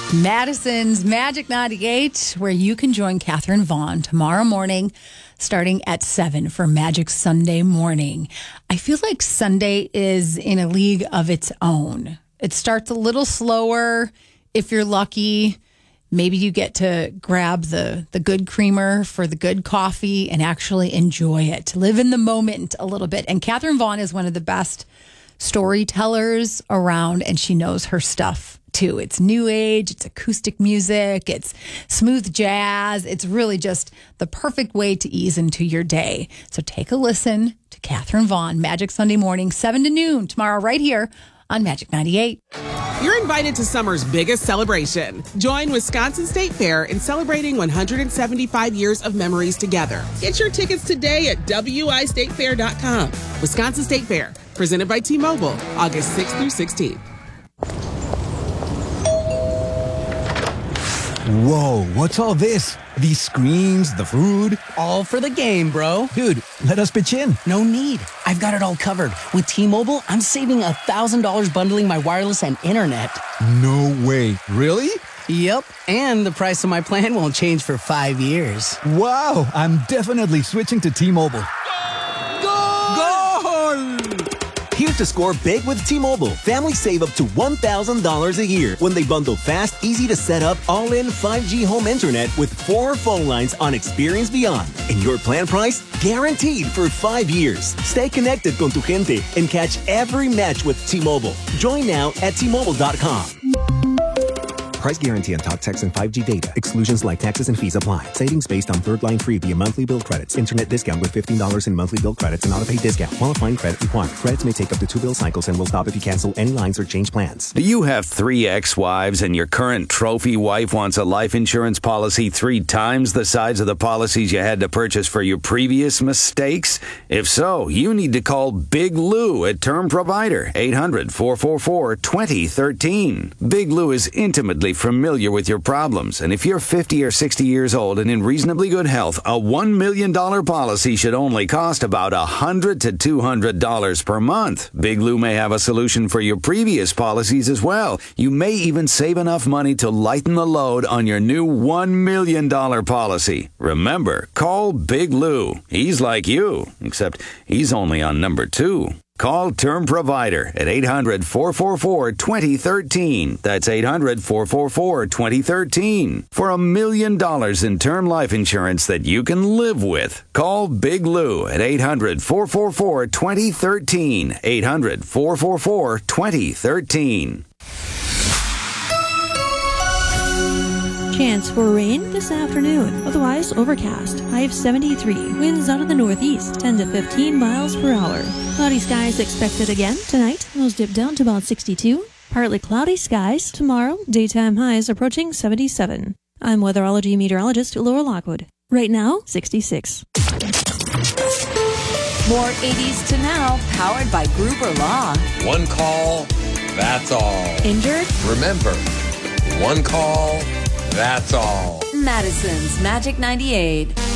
Madison's Magic 98, where you can join Catherine Vaughn tomorrow morning starting at 7 for Magic Sunday morning. I feel like Sunday is in a league of its own. It starts a little slower. If you're lucky, maybe you get to grab the good creamer for the good coffee and actually enjoy it. Live in the moment a little bit. And Catherine Vaughn is one of the best storytellers around, and she knows her stuff too. It's new age, it's acoustic music, it's smooth jazz. It's really just the perfect way to ease into your day. So take a listen to Catherine Vaughn, Magic Sunday morning, 7 to noon tomorrow right here on Magic 98. You're invited to summer's biggest celebration. Join Wisconsin State Fair in celebrating 175 years of memories together. Get your tickets today at wistatefair.com. Wisconsin State Fair, presented by T-Mobile, August 6th through 16th. Whoa, what's all this? These screens, the food? All for the game, bro. Dude, let us pitch in. No need. I've got it all covered. With T-Mobile, I'm saving $1,000 bundling my wireless and internet. No way. Really? Yep. And the price of my plan won't change for 5 years. Wow, I'm definitely switching to T-Mobile. Here to score big with T-Mobile. Families save up to $1,000 a year when they bundle fast, easy to set up, all-in 5G home internet with 4 phone lines on Experience Beyond. And your plan price? Guaranteed for 5 years. Stay connected con tu gente and catch every match with T-Mobile. Join now at T-Mobile.com. Price guarantee on talk, text, and 5G data. Exclusions like taxes and fees apply. Savings based on third line free via monthly bill credits. Internet discount with $15 in monthly bill credits and auto-pay discount. Qualifying credit required. Credits may take up to 2 bill cycles and will stop if you cancel any lines or change plans. Do you have 3 ex-wives and your current trophy wife wants a life insurance policy 3 times the size of the policies you had to purchase for your previous mistakes? If so, you need to call Big Lou at Term Provider, 800-444-2013. Big Lou is intimately familiar with your problems, and if you're 50 or 60 years old and in reasonably good health, a $1 million policy should only cost about $100 to $200 per month. Big Lou may have a solution for your previous policies as well. You may even save enough money to lighten the load on your new $1 million policy. Remember, call Big Lou. He's like you, except he's only on number 2. Call Term Provider at 800-444-2013. That's 800-444-2013. For $1 million in term life insurance that you can live with. Call Big Lou at 800-444-2013. 800-444-2013. Chance for rain this afternoon. Otherwise overcast. High of 73. Winds out of the northeast, 10 to 15 miles per hour. Cloudy skies expected again tonight. Those dip down to about 62. Partly cloudy skies tomorrow. Daytime highs approaching 77. I'm weatherology meteorologist Laura Lockwood. Right now, 66. More 80s to now, powered by Gruber Law. One call, that's all. Injured? Remember, one call, that's all. Madison's Magic 98.